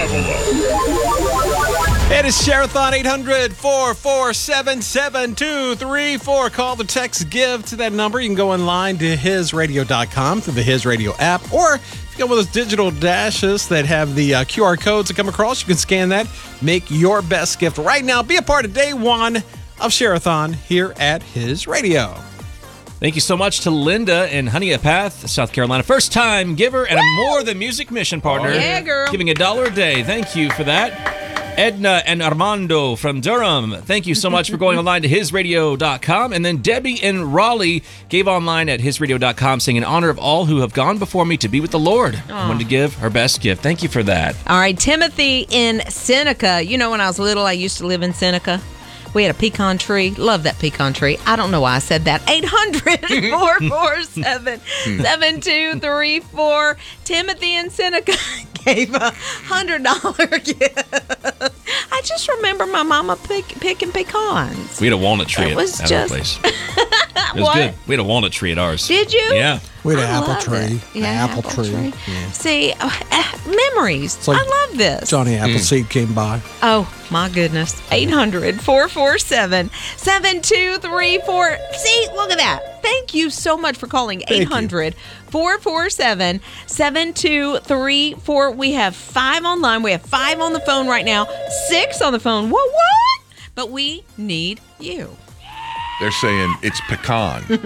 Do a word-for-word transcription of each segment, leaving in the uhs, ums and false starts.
level up. It is Share-a-thon, eight hundred, four four seven, seven two three four. Call the text give to that number. You can go online to his radio dot com through the His Radio app, or if you go with those digital dashes that have the uh, Q R codes that come across, you can scan that. Make your best gift right now. Be a part of day one of Share-a-thon here at His Radio. Thank you so much to Linda in Honeypath, South Carolina. First-time giver and a More Than Music mission partner. Oh, yeah, girl. Giving a dollar a day. Thank you for that. Edna and Armando from Durham, thank you so much for going online to his radio dot com. And then Debbie in Raleigh gave online at his radio dot com, saying, in honor of all who have gone before me to be with the Lord. I wanted to give her best gift. Thank you for that. All right, Timothy in Seneca. You know, when I was little, I used to live in Seneca. We had a pecan tree. Love that pecan tree. I don't know why I said that. eight hundred, four four seven, seven two three four. Timothy in Seneca gave a one hundred dollars gift. I just remember my mama pick, picking pecans. We had a walnut tree It at, was at just- our place. It was What? good. We had a walnut tree at ours. Did you? Yeah. We had an I apple love tree. it. Yeah, An apple, tree. Yeah. See, uh, uh, memories. like I love this. Johnny Appleseed came by. Oh, my goodness. eight hundred, four four seven, seven two three four. See, look at that. Thank you so much for calling. eight hundred, four four seven, seven two three four. We have five online. We have five on the phone right now. Six on the phone. What, what? But we need you. They're saying it's pecan. Isn't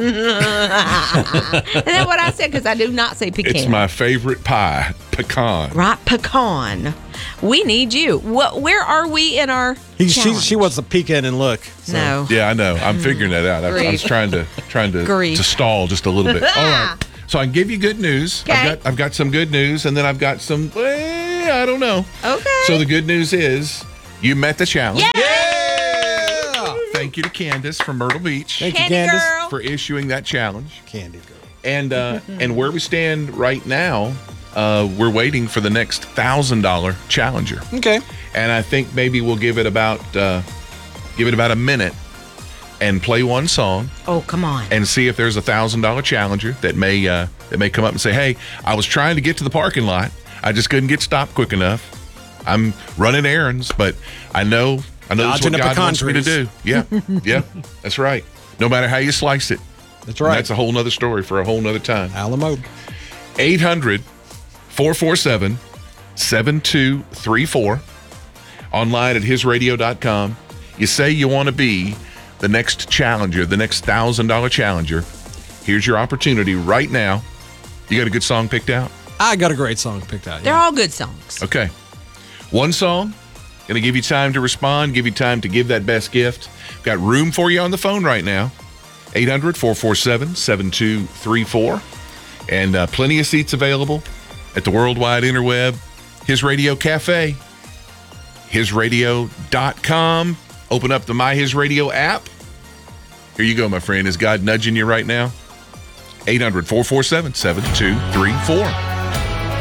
that what I said? Because I do not say pecan. It's my favorite pie, pecan. Right, pecan. We need you. What? Where are we in our He, she, challenge? she wants to peek in and look. So. No. Yeah, I know. I'm figuring that out. I, I was Grief. trying to trying to, Grief. to stall just a little bit. All right. So I can give you good news. Okay. I've got I've got some good news, and then I've got some. Eh, I don't know. Okay. So the good news is you met the challenge. Yeah. Thank you to Candace from Myrtle Beach Thank you, Candy Candace. girl. for issuing that challenge. Candy girl. And uh, and where we stand right now, uh, we're waiting for the next thousand dollar challenger. Okay. And I think maybe we'll give it about uh, give it about a minute and play one song Oh, come on. and see if there's a thousand dollar challenger that may uh, that may come up and say, "Hey, I was trying to get to the parking lot. I just couldn't get stopped quick enough. I'm running errands, but I know I know that's Dodging what the God pecan wants me to trees." do." Yeah, yeah, that's right. No matter how you slice it. That's And right. that's a whole nother story for a whole nother time. Alamo. eight hundred, four four seven, seven two three four. Online at his radio dot com. You say you want to be the next challenger, the next one thousand dollar challenger. Here's your opportunity right now. You got a good song picked out? I got a great song picked out. They're Yeah. all good songs. Okay. One song. Going to give you time to respond, give you time to give that best gift. Got room for you on the phone right now. eight hundred, four four seven, seven two three four. And uh, plenty of seats available at the worldwide interweb. His Radio Cafe. his radio dot com. Open up the My His Radio app. Here you go, my friend. Is God nudging you right now? eight hundred, four four seven, seven two three four.